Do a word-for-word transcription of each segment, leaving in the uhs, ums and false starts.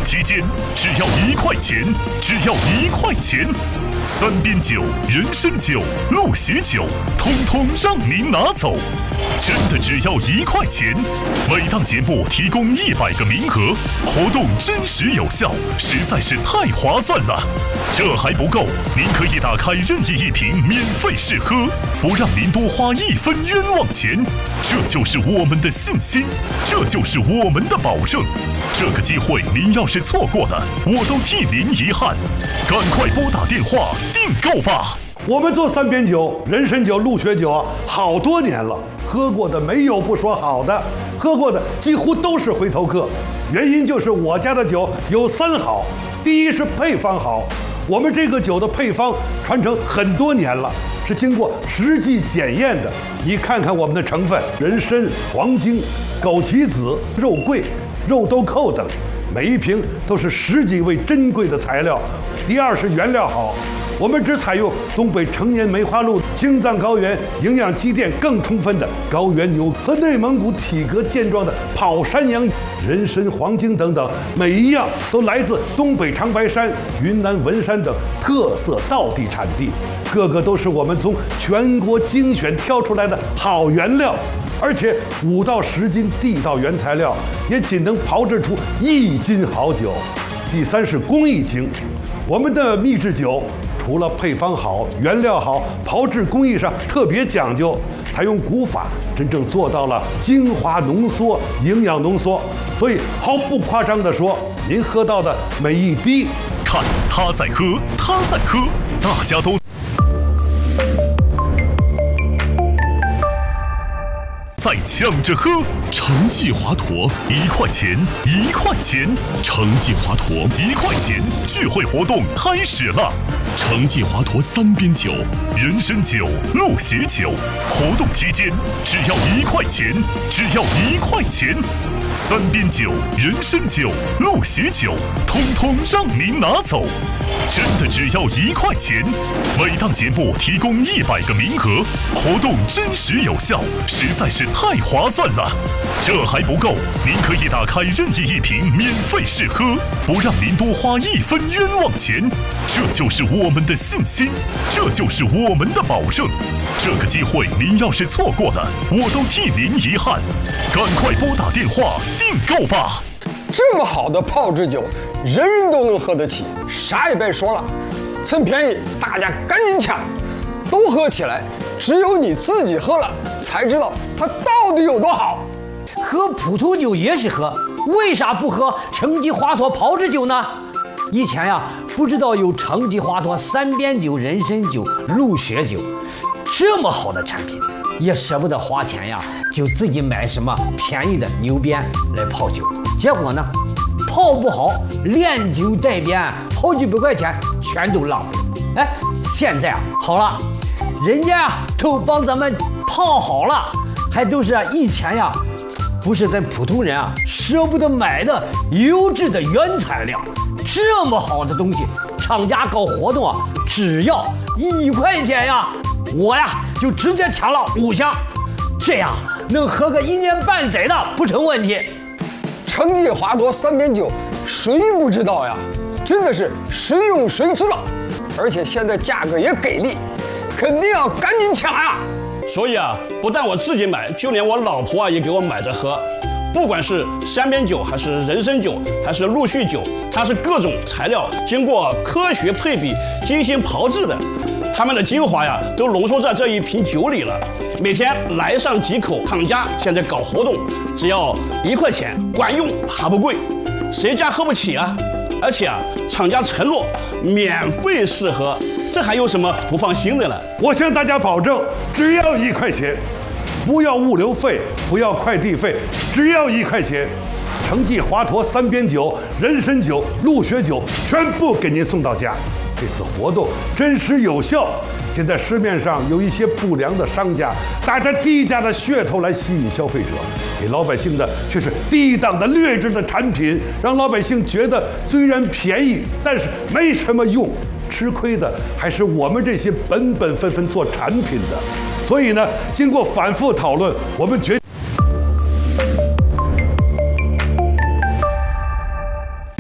期间只要一块钱，只要一块钱，三边酒、人参酒、鹿血酒，通通让您拿走。真的只要一块钱，每档节目提供一百个名额，活动真实有效，实在是太划算了。这还不够，您可以打开任意一瓶免费试喝，不让您多花一分冤枉钱。这就是我们的信心，这就是我们的保证。这个机会您要是错过了，我都替您遗憾。赶快拨打电话订购吧。 我们做三边酒、人参酒、鹿血酒啊，好多年了，喝过的没有不说好的，喝过的几乎都是回头客。原因就是我家的酒有三好，第一是配方好，我们这个酒的配方传承很多年了，是经过实际检验的。你看看我们的成分：人参、黄精、枸杞子、肉桂、肉豆蔻等，每一瓶都是十几味珍贵的材料。第二是原料好，我们只采用东北成年梅花鹿青藏高原营养积淀更充分的高原牛和内蒙古体格健壮的跑山羊，人参、黄精等等，每一样都来自东北长白山、云南文山等特色道地产地，个个都是我们从全国精选挑出来的好原料，而且五到十斤地道原材料也仅能炮制出一斤好酒。第三是工艺精，我们的秘制酒除了配方好、原料好，炮制工艺上特别讲究，采用古法，真正做到了精华浓缩、营养浓缩。所以毫不夸张地说，您喝到的每一滴， 看他在喝，他在喝，大家都在抢着喝。 橙记华佗一块钱，一块钱， 橙记华佗一块钱，聚会活动开始了。 橙记华佗三边酒、 人参酒、鹿血酒，活动期间只要一块钱，只要一块钱，三边酒、人参酒、鹿血酒，通通让您拿走。真的只要一块钱，每档节目提供一百个名额，活动真实有效，实在是太划算了。这还不够，您可以打开任意一瓶免费试喝，不让您多花一分冤枉钱。这就是我们的信心，这就是我们的保证。这个机会您要是错过了，我都替您遗憾。赶快拨打电话订购吧。 这么好的炮制酒，人人都能喝得起，啥也别说了，趁便宜大家赶紧抢，都喝起来。只有你自己喝了才知道它到底有多好。 喝普通酒也是喝，为啥不喝橙记华佗炮制酒呢？以前呀，不知道有橙记华佗三边酒、人参酒、鹿血酒这么好的产品，也舍不得花钱呀，就自己买什么便宜的牛鞭来泡酒，结果呢，泡不好，连酒带鞭，好几百块钱全都浪费。哎，现在啊好了，人家啊都帮咱们泡好了，还都是以前呀不是咱普通人啊舍不得买的优质的原材料。这么好的东西，厂家搞活动啊，只要一块钱呀，我呀就直接抢了五箱，这样能喝个一年半载的不成问题。 橙记华佗三边酒，谁不知道呀？真的是谁用谁知道，而且现在价格也给力，肯定要赶紧抢呀！ 所以啊，不但我自己买，就连我老婆啊也给我买着喝。不管是三边酒还是人参酒还是鹿血酒，它是各种材料经过科学配比、精心炮制的，它们的精华呀都浓缩在这一瓶酒里了。每天来上几口，厂家现在搞活动，只要一块钱，管用还不贵，谁家喝不起啊？而且啊，厂家承诺免费试喝，这还有什么不放心的呢？ 我向大家保证，只要一块钱，不要物流费，不要快递费，只要一块钱，橙记华佗三边酒、人参酒、鹿血酒全部给您送到家。这次活动真实有效。现在市面上有一些不良的商家，打着低价的噱头来吸引消费者，给老百姓的却是低档的劣质的产品，让老百姓觉得虽然便宜，但是没什么用。吃亏的还是我们这些本本分分做产品的。所以呢，经过反复讨论，我们决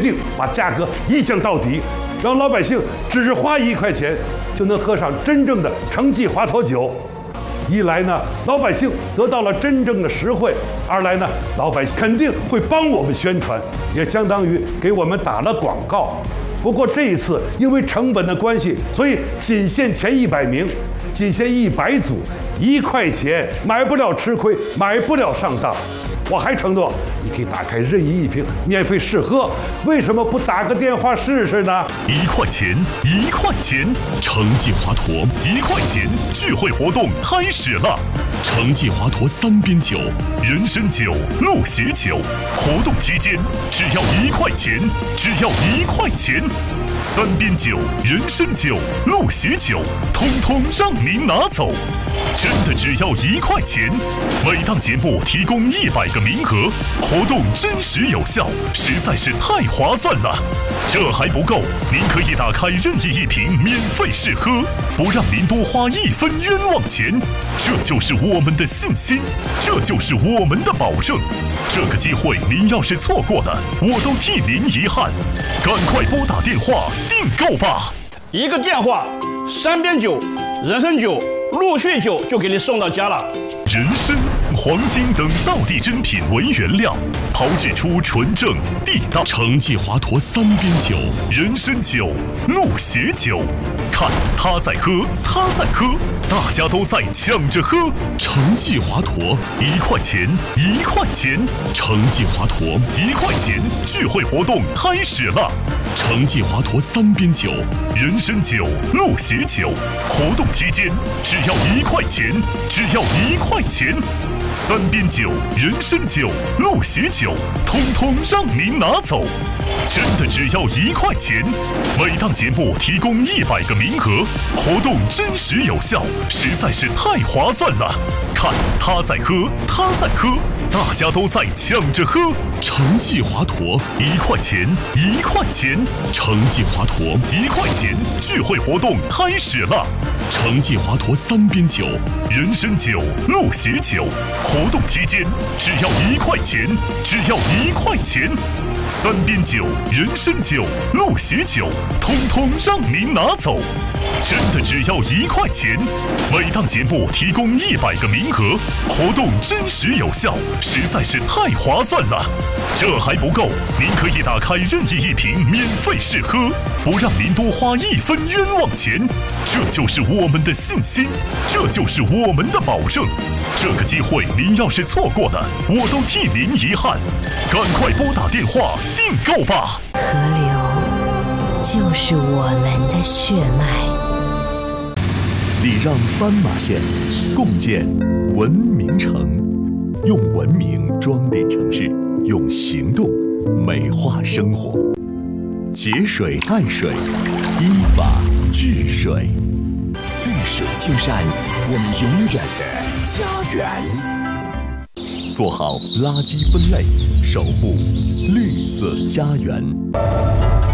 定把价格一降到底，让老百姓只花一块钱就能喝上真正的成记华佗酒。一来呢，老百姓得到了真正的实惠；二来呢，老百姓肯定会帮我们宣传，也相当于给我们打了广告。不过这一次因为成本的关系，所以仅限前一百名，仅限一百组，一块钱买不了吃亏，买不了上当。我还承诺，你可以打开任意一瓶免费试喝，为什么不打个电话试试呢？ 一块钱，一块钱， 成记华佗一块钱聚会活动开始了。 成记华佗三边酒， 人参酒、鹿血酒，活动期间只要一块钱，只要一块钱。三边酒、人参酒、鹿血酒，通通让您拿走，真的只要一块钱。每档节目提供一百个名额，活动真实有效，实在是太划算了。这还不够，您可以打开任意一瓶免费试喝，不让您多花一分冤枉钱。这就是我们的信心，这就是我们的保证。这个机会您要是错过了，我都替您遗憾。赶快拨打电话订购吧！ 一个电话，三边酒、人参酒、鹿血酒就给你送到家了。 人参、黄金等道地珍品为原料，炮制出纯正地道成记华佗三边酒、 人参酒、鹿血酒。看他在喝，他在喝，大家都在抢着喝。 成记华佗一块钱，一块钱， 成记华佗一块钱聚会活动开始了。 成记华佗三边酒、 人参酒、鹿血酒，活动期间只要一块钱，只要一块钱。三边酒、人参酒、鹿血酒，通通让您拿走，真的只要一块钱。每档节目提供一百个名额，活动真实有效，实在是太划算了。看他在喝，他在喝，大家都在抢着喝。 成记华佗一块钱，一块钱， 成记华佗一块钱聚会活动开始了。 成记华佗三边酒、 人参酒、鹿血酒，活动期间只要一块钱，只要一块钱。三边酒、人参酒、鹿血酒，通通让您拿走，真的只要一块钱。每档节目提供一百个名额，活动真实有效，实在是太划算了。这还不够，您可以打开任意一瓶免费试喝，不让您多花一分冤枉钱。这就是我们的信心，这就是我们的保证。这个机会您要是错过了，我都替您遗憾。赶快拨打电话订购吧！ 河流就是我们的血脉。 礼让斑马线，共建文明城，用文明装点城市，用行动美化生活。节水爱水，依法治水。 绿水青山，我们永远的家园。 做好垃圾分类，守护绿色家园。